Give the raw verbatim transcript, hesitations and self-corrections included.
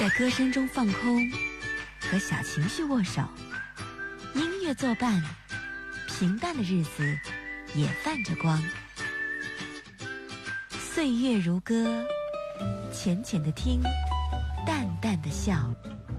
在歌声中放空，和小情绪握手，音乐作伴，平淡的日子也泛着光。岁月如歌，浅浅的听，淡淡的笑。